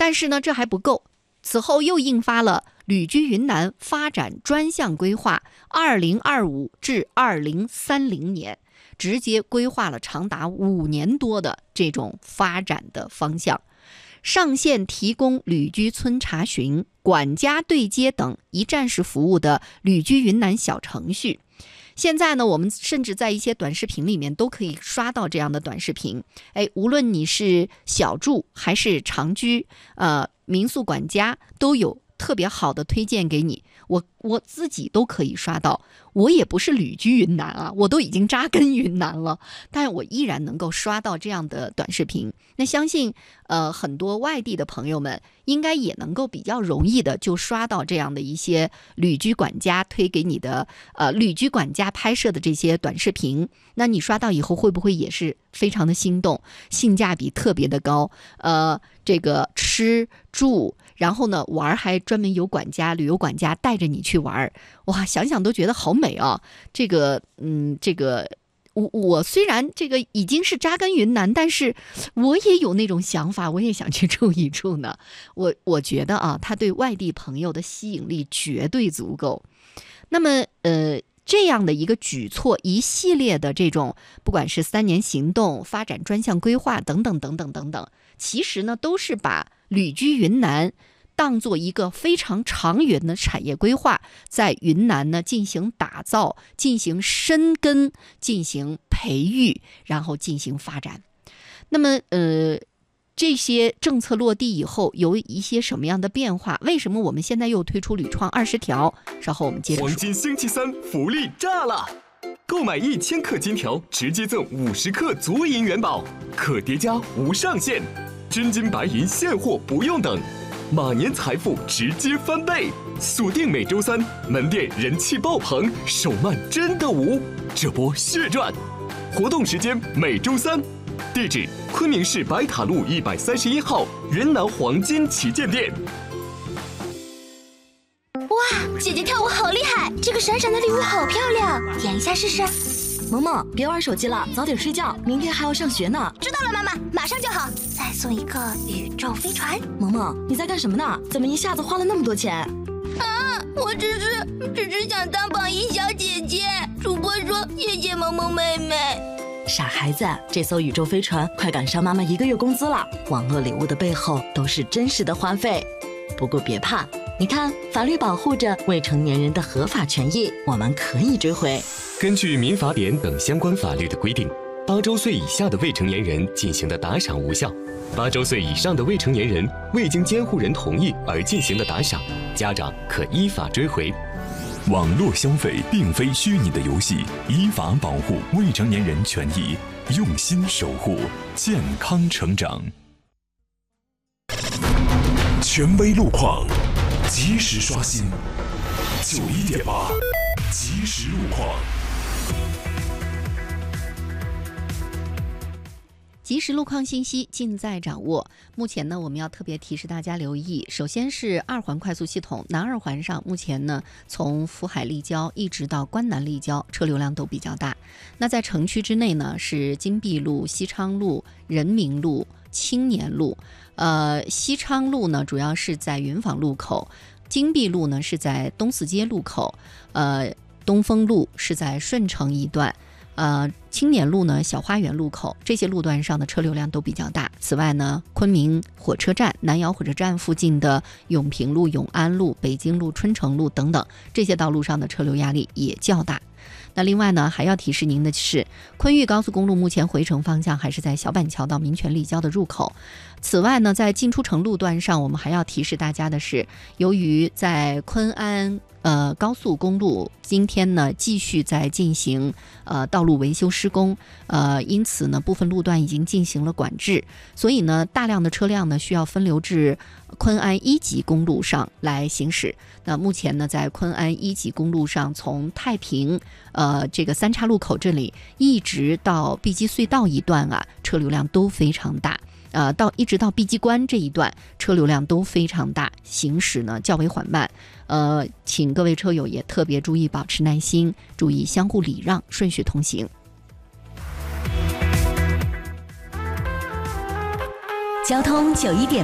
但是呢，这还不够，此后又印发了旅居云南发展专项规划2025至2030年，直接规划了长达5年多的这种发展的方向，上线提供旅居村查询、管家对接等一站式服务的旅居云南小程序。现在呢，我们甚至在一些短视频里面都可以刷到这样的短视频。无论你是小住还是长居，民宿管家都有特别好的推荐给你，我自己都可以刷到。我也不是旅居云南啊，我都已经扎根云南了，但我依然能够刷到这样的短视频。那相信很多外地的朋友们应该也能够比较容易的就刷到这样的一些旅居管家推给你的旅居管家拍摄的这些短视频。那你刷到以后会不会也是非常的心动，性价比特别的高？这个吃住，然后呢玩还专门有管家，旅游管家带着你去玩，哇，想想都觉得好美啊！我虽然这个已经是扎根云南，但是我也有那种想法，我也想去住一住呢。我觉得啊，它对外地朋友的吸引力绝对足够。那么这样的一个举措，一系列的这种，不管是3年行动、发展专项规划等等等等等等，其实呢都是把旅居云南当做一个非常长远的产业规划，在云南呢进行打造、进行深耕、进行培育，然后进行发展。那么这些政策落地以后有一些什么样的变化？为什么我们现在又推出旅创20条？稍后我们接着说。 黄金星期三福利炸了！购买1000克金条，直接赠50克足银元宝，可叠加无上限，真金白银现货不用等，马年财富直接翻倍。锁定每周3，门店人气爆棚，手慢真的无，这波血赚！活动时间每周3。地址：昆明市白塔路131号云南黄金旗舰店。 哇，姐姐跳舞好厉害，这个闪闪的礼物好漂亮，点一下试试。 萌萌，别玩手机了，早点睡觉，明天还要上学呢。 知道了，妈妈，马上就好。再送一个宇宙飞船。 萌萌，你在干什么呢？怎么一下子花了那么多钱？ 啊，我只是想当榜一小姐姐。主播说谢谢萌萌妹妹。 傻孩子，这艘宇宙飞船快赶上妈妈1个月工资了。网络礼物的背后都是真实的花费。不过别怕，你看，法律保护着未成年人的合法权益，我们可以追回。 根据民法典等相关法律的规定，8周岁以下的未成年人进行的打赏无效，8周岁以上的未成年人未经监护人同意而进行的打赏，家长可依法追回。 网络消费并非虚拟的游戏，依法保护未成年人权益，用心守护健康成长。权威路况，及时刷新。91.8，即时路况。 即时路况信息尽在掌握。目前呢，我们要特别提示大家留意，首先是2环快速系统南2环上，目前呢从福海立交一直到关南立交车流量都比较大。那在城区之内呢，是金碧路、西昌路、人民路、青年路。西昌路呢主要是在云坊路口，金碧路呢是在东四街路口，东风路是在顺城一段。青年路呢小花园路口，这些路段上的车流量都比较大。此外呢，昆明火车站、南窑火车站附近的永平路、永安路、北京路、春城路等等，这些道路上的车流压力也较大。那另外呢，还要提示您的是，昆豫高速公路目前回程方向还是在小板桥到民权立交的入口。此外呢，在进出城路段上，我们还要提示大家的是，由于在昆安高速公路今天呢继续在进行道路维修施工，因此呢部分路段已经进行了管制，所以呢大量的车辆呢需要分流至昆安1级公路上来行驶。那目前呢在昆安1级公路上，从太平这个3岔路口这里一直到碧鸡隧道一段啊，车流量都非常大。一直到碧鸡关这一段车流量都非常大，行驶呢较为缓慢。请各位车友也特别注意保持耐心，注意相互礼让，顺序通行。 交通91.8